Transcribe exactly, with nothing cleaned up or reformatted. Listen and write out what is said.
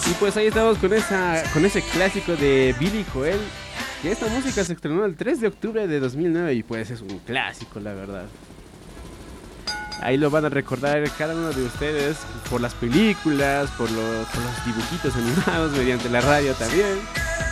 Y pues ahí estamos con esa con ese clásico de Billy Joel. Que esta música se estrenó el tres de octubre de dos mil nueve y pues es un clásico, la verdad. Ahí lo van a recordar cada uno de ustedes por las películas, por los, por los dibujitos animados, mediante la radio también.